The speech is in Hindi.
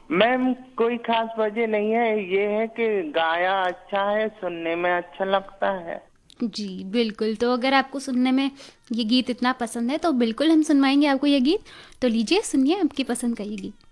मैम कोई खास वजह नहीं है, ये है कि गाया अच्छा है, सुनने में अच्छा लगता है। जी बिल्कुल, तो अगर आपको सुनने में ये गीत इतना पसंद है तो बिल्कुल हम सुनवाएंगे आपको ये गीत। तो लीजिए सुनिए आपकी पसंद का ये गीत।